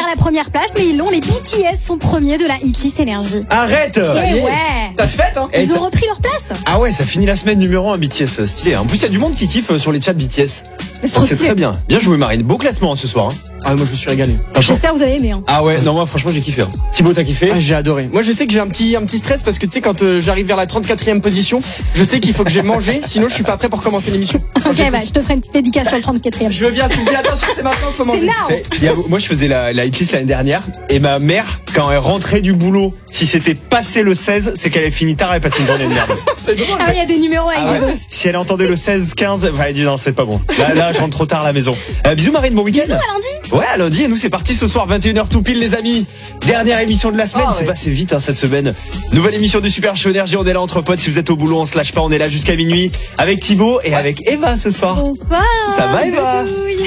la première place, mais ils l'ont. Les BTS sont premiers de la hitlist énergie. Arrête. Et ouais. Ça se fête, hein. Ils ont repris leur place. Ah ouais, ça finit la semaine numéro 1 BTS, stylé. En plus, il y a du monde qui kiffe sur les chats BTS. C'est trop C'est stylé. très bien. Bien joué Marine. Beau classement ce soir. Ah, moi je me suis régalé. J'espère que vous avez aimé. Ah ouais, non moi franchement j'ai kiffé. Thibaut, t'as kiffé? Ah, j'ai adoré. Moi je sais que j'ai un petit stress parce que tu sais quand j'arrive vers la 34e position, je sais qu'il faut que j'ai mangé, sinon je suis pas prêt pour commencer l'émission. Ok, bah, je te ferai une petite dédicace sur le 34e. Je veux bien, tu me dis attention, c'est maintenant qu'il faut manger. C'est now. Moi je faisais la hitlist l'année dernière et ma mère quand elle rentrait du boulot, si c'était passé le 16, c'est qu'elle avait fini tard et passé une journée de merde. C'est drôle. Ah, il y a des numéros avec des bosses. Si elle entendait le 16, 15, elle dit non c'est pas bon. Là je rentre trop tard à la maison. Bisous Marine, bon week-end. Bisous à lundi. Ouais, à lundi, et nous c'est parti ce soir 21h tout pile les amis. Dernière émission de la semaine, c'est passé vite cette semaine. Nouvelle émission du Super Show Énergie, on est là entre potes. Si vous êtes au boulot, on se lâche pas, on est là jusqu'à minuit avec Thibaut et avec Eva ce soir. Bonsoir. Ça va Eva? Doudouille.